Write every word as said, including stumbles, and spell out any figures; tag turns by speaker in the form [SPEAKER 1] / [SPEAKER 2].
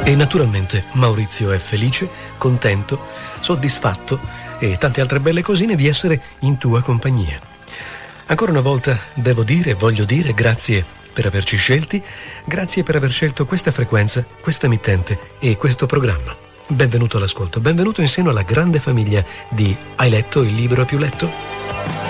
[SPEAKER 1] E naturalmente Maurizio è felice, contento, soddisfatto e tante altre belle cosine di essere in tua compagnia. Ancora una volta devo dire, voglio dire grazie per averci scelti, grazie per aver scelto questa frequenza, questa emittente e questo programma. Benvenuto all'ascolto, benvenuto in seno alla grande famiglia di Hai letto il libro più letto?